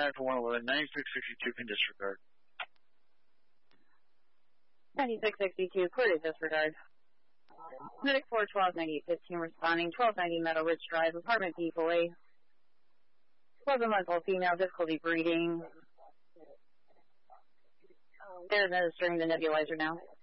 10 for 111, 9662 can disregard. 9662, clear to disregard. Medic 412, 9815 responding, 1290 Meadow Ridge Drive, apartment B4A. 11-month-old female, difficulty breathing. They're administering the nebulizer now.